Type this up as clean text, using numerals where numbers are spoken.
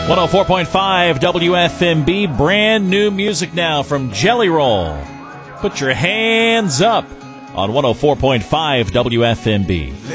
104.5 WFMB, brand new music now from Jelly Roll. Put your hands up on 104.5 WFMB.